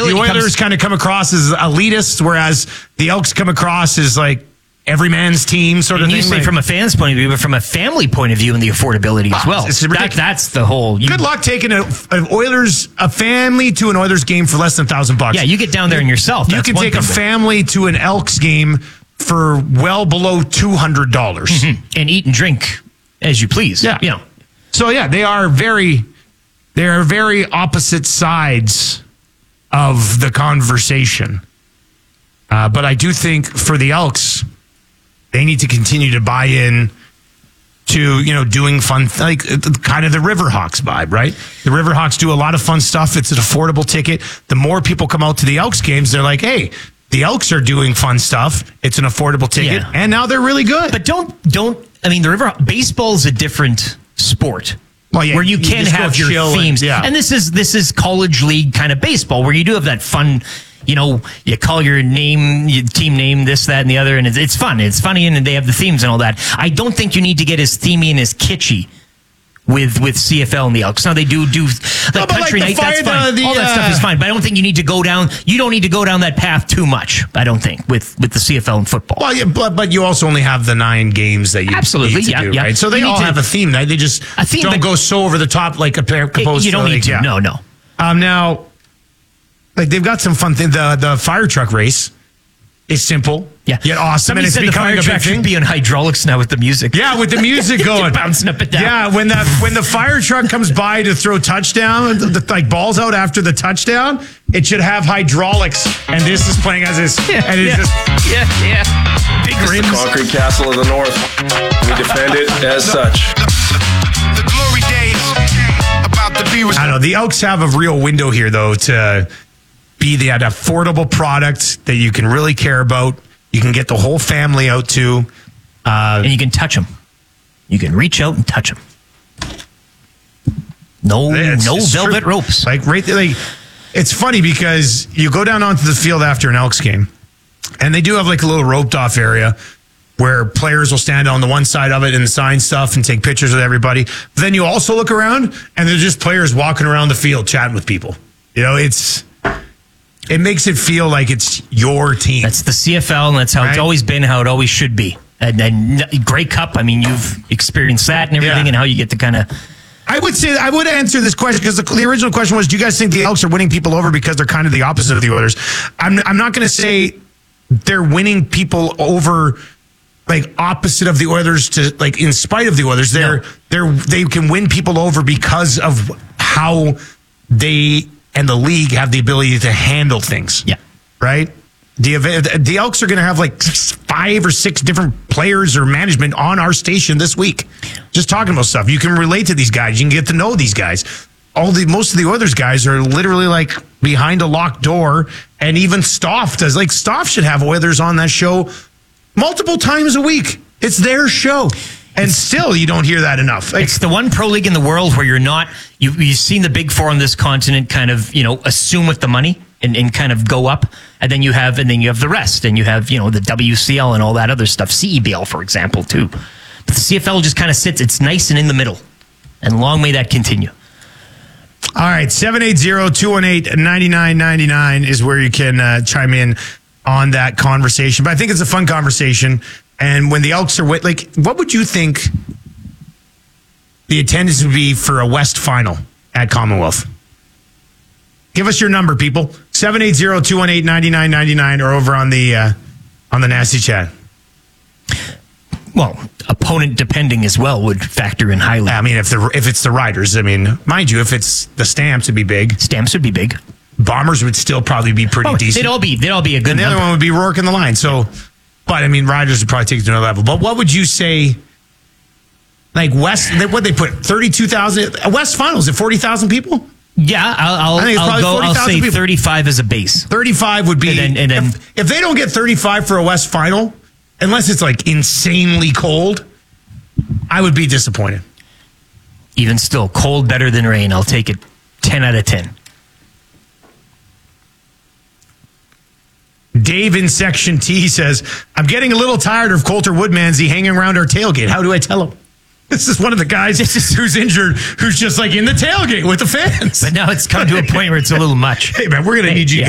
the Oilers kind of come across as elitist, whereas the Elks come across as like every man's team sort of thing. You say from a fan's point of view, but from a family point of view and the affordability as well. That's the whole. Good luck taking a family to an Oilers game for less than $1,000. Yeah, you get down there and yourself. You can take a family to an Elks game for well below $200 and eat and drink as you please. Yeah, So yeah, they are very opposite sides of the conversation. But I do think for the Elks, they need to continue to buy in to, doing fun, like kind of the Riverhawks vibe, right? The Riverhawks do a lot of fun stuff. It's an affordable ticket. The more people come out to the Elks games, they're like, hey, the Elks are doing fun stuff. It's an affordable ticket. Yeah. And now they're really good. But the baseball's a different sport. Well, yeah, where you can have your themes. And this is college league kind of baseball where you do have that fun, you call your name, your team name, this, that, and the other, and it's fun. It's funny, and they have the themes and all that. I don't think you need to get as themey and as kitschy with CFL and the Elks. Now they do like country night. That's fine. All that stuff is fine, but I don't think you need to go down. You don't need to go down that path too much. I don't think with the CFL and football. Well, yeah, but you also only have the 9 games that you absolutely need to do, right? So they all have a theme. They just don't go so over the top like opposed. You don't need to. No. Now, like they've got some fun things. The fire truck race is simple. Yeah. Yet awesome. Somebody said the fire truck should be on hydraulics now with the music. Yeah, with the music going. Bouncing up and down. Yeah, when the fire truck comes by to throw touchdown, like balls out after the touchdown, it should have hydraulics. And this is playing as this. Big rims. The concrete castle of the North. We defend it as such. The glory days about to be. I don't know. The Elks have a real window here, though, to be that affordable product that you can really care about. You can get the whole family out to. And you can touch them. You can reach out and touch them. No velvet ropes. Like right there, it's funny because you go down onto the field after an Elks game, and they do have like a little roped off area where players will stand on the one side of it and sign stuff and take pictures with everybody. But then you also look around, and there's just players walking around the field chatting with people. It makes it feel like it's your team. That's the CFL, and that's how it's always been, how it always should be. And Grey Cup, I mean, you've experienced that and everything, and how you get to kind of... I would answer this question because the original question was, do you guys think the Elks are winning people over because they're kind of the opposite of the Oilers? I'm not going to say they're winning people over like opposite of the Oilers to like in spite of the Oilers. They can win people over because of how they and the league have the ability to handle things. Yeah. Right? The Elks are going to have like 5 or 6 different players or management on our station this week. Just talking about stuff. You can relate to these guys. You can get to know these guys. Most of the Oilers guys are literally like behind a locked door, and even Stoff does. Like Stoff should have Oilers on that show multiple times a week. It's their show. And still, you don't hear that enough. It's the one pro league in the world where you're not. You've seen the big 4 on this continent kind of assume with the money and kind of go up, and then you have the rest, and you have the WCL and all that other stuff, CEBL for example too. But the CFL just kind of sits. It's nice and in the middle, and long may that continue. All right, 780-218-9999 is where you can chime in on that conversation. But I think it's a fun conversation. And when the Elks are what would you think the attendance would be for a West final at Commonwealth? Give us your number, people. 780-218-9999 or over on the Nasty Chat. Well, opponent depending as well would factor in highly. I mean, if it's the Riders, I mean, mind you, if it's the Stamps, it'd be big. Stamps would be big. Bombers would still probably be pretty decent. They'd all be a good. And the other one would be Rourke and the Line. So. But, I mean, Riders would probably take it to another level. But what would you say, like West, what they put, 32,000? West Finals at 40,000 people? Yeah, I'll say people. 35 as a base. 35 would be, and then if they don't get 35 for a West Final, unless it's like insanely cold, I would be disappointed. Even still, cold better than rain. I'll take it 10 out of 10. Dave in Section T says, I'm getting a little tired of Coulter Woodmansey hanging around our tailgate. How do I tell him? This is one of the guys who's injured, who's just like in the tailgate with the fans. But now it's come to a point where it's a little much. Hey, man, we're going to need you